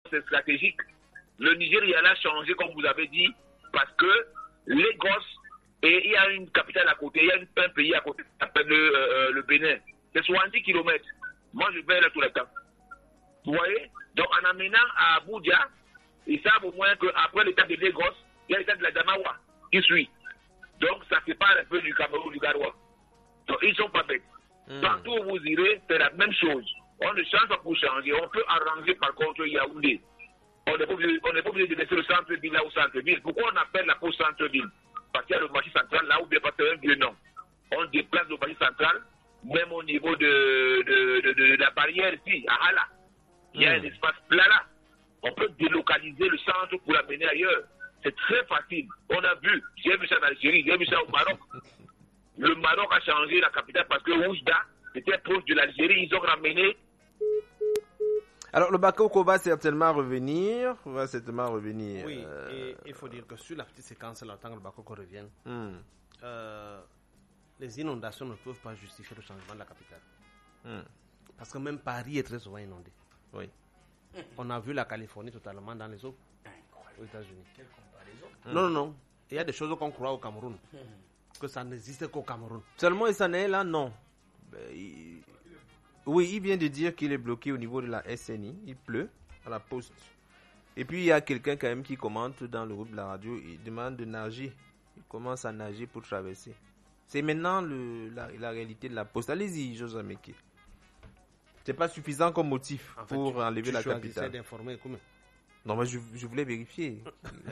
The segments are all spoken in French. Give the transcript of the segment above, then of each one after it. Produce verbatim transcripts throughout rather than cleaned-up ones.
c'est stratégique. Le Nigeria l'a changé, comme vous avez dit, parce que Lagos, et il y a une capitale à côté, il y a une, un pays à côté, qui s'appelle le, euh, le Bénin. C'est soixante-dix kilomètres. Moi, je vais là tout le temps. Vous voyez? Donc, en amenant à Abuja, ils savent au moins qu'après l'état de Lagos, il y a l'état de la Damawa qui suit. Donc, ça sépare un peu du Cameroun, du Garoua. Donc, ils ne sont pas bêtes. Mmh. Partout où vous irez, c'est la même chose. On ne change pas pour changer. On peut arranger, par contre, Yaoundé. On n'est pas obligé, on n'est pas obligé de laisser le centre-ville là au centre-ville. Pourquoi on appelle la pause centre-ville? Parce qu'il y a le marché central là, ou bien parce que c'est un vieux nom. On déplace le marché central, même au niveau de, de, de, de, de la barrière ici, à Hala. Il y a mmh. un espace plat là. On peut délocaliser le centre pour l'amener ailleurs. C'est très facile. On a vu, j'ai vu ça en Algérie, j'ai vu ça au Maroc. Le Maroc a changé la capitale parce que Oujda était proche de l'Algérie. Ils ont ramené. Alors, le Bakoko va certainement revenir. Va certainement revenir. Oui, euh... et il faut dire que sur la petite séquence, là, tant que le Bakoko revienne, mm. euh, les inondations ne peuvent pas justifier le changement de la capitale. Mm. Parce que même Paris est très souvent inondé. Oui. On a vu la Californie totalement dans les eaux aux États-Unis. Quelle comparaison. Mm. Non, non, non. Il y a des choses qu'on croit au Cameroun. Mm. Que ça n'existe qu'au Cameroun. Seulement, il s'en est là, non. Ben, il... Oui, il vient de dire qu'il est bloqué au niveau de la S N I. Il pleut à la poste. Et puis, il y a quelqu'un quand même qui commente dans le groupe de la radio. Il demande de nager. Il commence à nager pour traverser. C'est maintenant le, la, la réalité de la poste. Allez-y, José Meke. C'est pas suffisant comme motif en fait, pour tu, enlever tu la capitale. D'informer comment? Non, mais je, je voulais vérifier.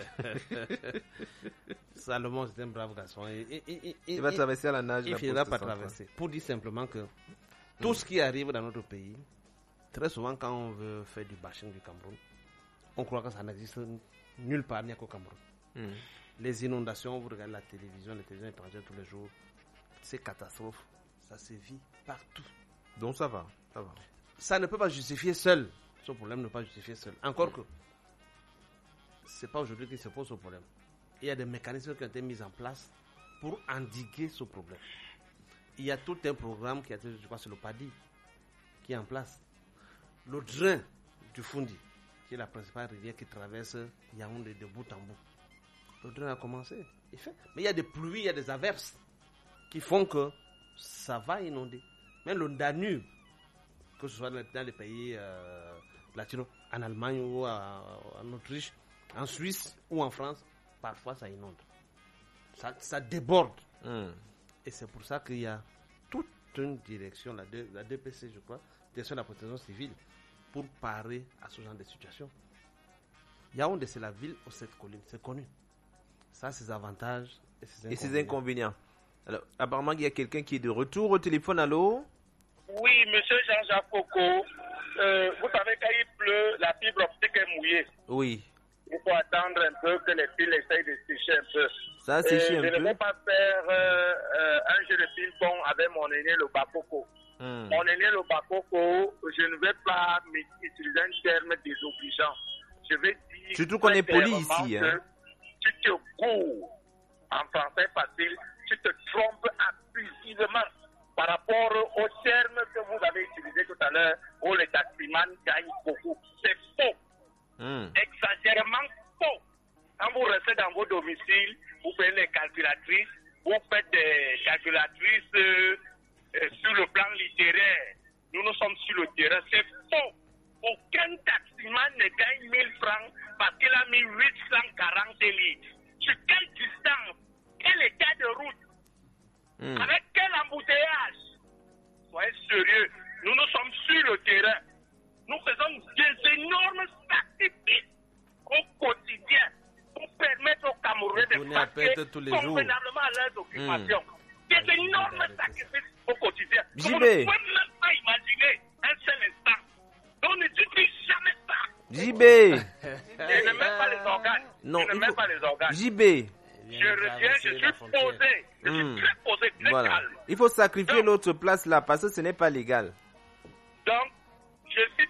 Salomon, c'est un brave garçon. Et, et, et, et, il va traverser à la nage. Il ne finira pas traverser. Pour dire simplement que tout mmh. ce qui arrive dans notre pays, très souvent quand on veut faire du bashing du Cameroun, on croit que ça n'existe nulle part, ni qu'au Cameroun. Mmh. Les inondations, vous regardez la télévision, les télévisions étrangères tous les jours, ces catastrophes, ça se vit partout. Donc ça va, ça va. Ça ne peut pas justifier seul. Ce problème ne peut pas justifier seul. Encore mmh. que, c'est pas aujourd'hui qu'il se pose ce problème. Il y a des mécanismes qui ont été mis en place pour endiguer ce problème. Il y a tout un programme qui a été, je crois, c'est le P A D I, qui est en place. Le drain du Fundi, qui est la principale rivière qui traverse Yaoundé de bout en bout. Le drain a commencé, il fait. Mais il y a des pluies, il y a des averses qui font que ça va inonder. Même le Danube, que ce soit dans les pays euh, latino, en Allemagne ou à, en Autriche, en Suisse ou en France, parfois ça inonde. Ça, ça déborde. Mm. Et c'est pour ça qu'il y a toute une direction, la, D, la D P C, je crois, direction de la protection civile, pour parer à ce genre de situation. Yaoundé, c'est la ville aux sept collines, c'est connu. Ça, c'est ses avantages et ses inconvénients. Et ses inconvénients. Alors, apparemment, il y a quelqu'un qui est de retour au téléphone. Allô? Oui, monsieur Jean-Jacques Coco. Euh, vous savez, quand il pleut, la fibre optique est mouillée. Oui. Il faut attendre un peu que les fils essayent de sécher un peu. Ça a séché un je peu. Je ne vais pas faire euh, euh, un jeu de ping-pong avec mon aîné, le Bakoko. Hmm. Mon aîné, le Bakoko, je ne vais pas utiliser un terme désobligeant. Je vais dire... Surtout qu'on est poli ici. Hein. Tu te cours, en français facile, tu te trompes abusivement par rapport au terme que vous avez utilisé tout à l'heure, où les taximans gagnent beaucoup. C'est faux. Mmh. Exagérément faux. Quand vous restez dans vos domiciles, vous payez les calculatrices, vous faites des calculatrices euh, euh, sur le plan littéraire. Nous, nous sommes sur le terrain. C'est faux. Aucun taximan ne gagne mille francs parce qu'il a mis huit cent quarante litres. Sur quelle distance? Quel état de route? Mmh. Avec quel embouteillage? Soyez sérieux. Nous, nous sommes sur le terrain. Nous faisons des énormes sacrifices au quotidien pour permettre aux Camerounais de passer convenablement à leurs occupations. Mmh. Des énormes sacrifices au quotidien. Vous ne pouvez même pas imaginer un seul instant. On ne dit jamais ça. J B. Je ne mets pas les organes. Non, je ne mets faut... pas les organes. J B. Je reviens, je suis posé. Je suis mmh. très posé, très voilà. calme. Il faut sacrifier l'autre place là parce que ce n'est pas légal. Donc, je suis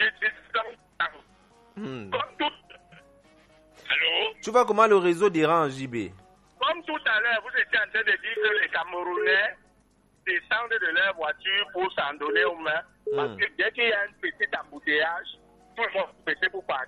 Mmh. Comme tout... Allô? Tu vois comment le réseau dérange, J B? Comme tout à l'heure, vous étiez en train de dire que les Camerounais descendent de leur voiture pour s'en donner aux mains. Mmh. Parce que dès qu'il y a un petit embouteillage, tout le monde peut pour partir.